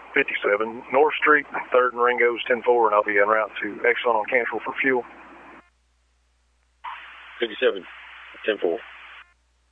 57 North Street, 3rd and Ringo's 10-4, and I'll be en route to Exxon on Cantrell for fuel. 57, 10-4.